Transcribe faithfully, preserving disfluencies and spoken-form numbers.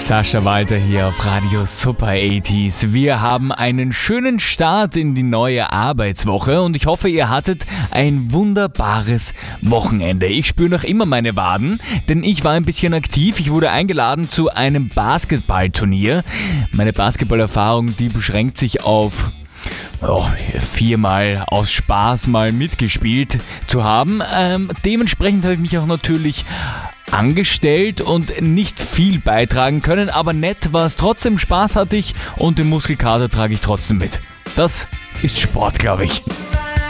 Sascha Walter hier auf Radio Super achtziger. Wir haben einen schönen Start in die neue Arbeitswoche und ich hoffe, ihr hattet ein wunderbares Wochenende. Ich spüre noch immer meine Waden, denn ich war ein bisschen aktiv. Ich wurde eingeladen zu einem Basketballturnier. Meine Basketballerfahrung, die beschränkt sich auf Oh, viermal aus Spaß mal mitgespielt zu haben. Ähm, dementsprechend habe ich mich auch natürlich angestellt und nicht viel beitragen können, aber nett war es trotzdem, Spaß hatte ich und den Muskelkater trage ich trotzdem mit. Das ist Sport, glaube ich.